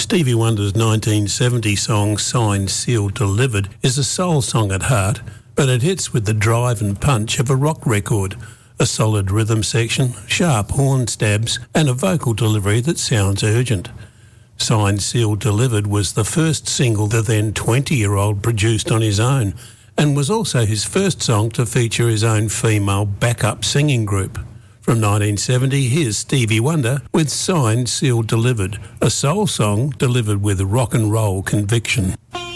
Stevie Wonder's 1970 song Signed, Sealed, Delivered is a soul song at heart, but it hits with the drive and punch of a rock record, a solid rhythm section, sharp horn stabs and a vocal delivery that sounds urgent. Signed, Sealed, Delivered was the first single the then 20-year-old produced on his own and was also his first song to feature his own female backup singing group. From 1970, here's Stevie Wonder with Signed, Sealed, Delivered, a soul song delivered with rock and roll conviction.